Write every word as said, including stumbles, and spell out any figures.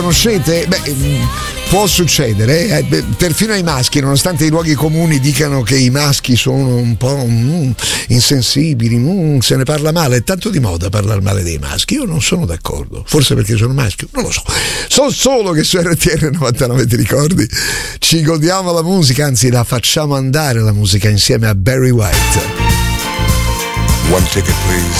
Conoscete? Beh, può succedere, eh? Beh, perfino ai maschi, nonostante i luoghi comuni dicano che i maschi sono un po' mm, insensibili, mm, se ne parla male, è tanto di moda parlare male dei maschi. Io non sono d'accordo, forse perché sono maschio, non lo so. So solo che su R T L novantanove, ti ricordi? Ci godiamo la musica, anzi la facciamo andare la musica insieme a Barry White. One ticket, please.